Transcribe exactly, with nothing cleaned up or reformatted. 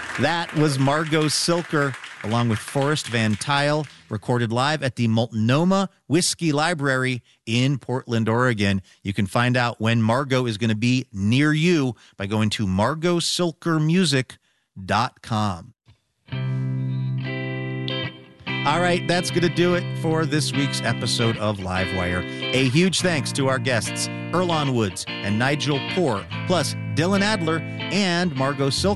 That was Margot Silker, along with Forrest Van Tile, recorded live at the Multnomah Whiskey Library in Portland, Oregon. You can find out when Margot is going to be near you by going to margot silker music dot com. All right, that's going to do it for this week's episode of Livewire. A huge thanks to our guests, Earlonne Woods and Nigel Poor, plus Dylan Adler and Margot Silker.